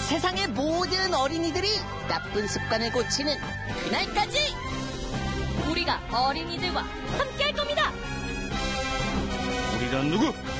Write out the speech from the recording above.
세상의 모든 어린이들이 나쁜 습관을 고치는 그날까지 우리가 어린이들과 함께할 겁니다. 우리란 누구?